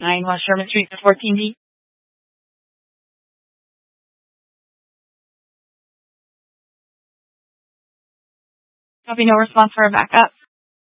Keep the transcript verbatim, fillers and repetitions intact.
nine West Sherman Street to fourteen D. Copy, no response for a backup.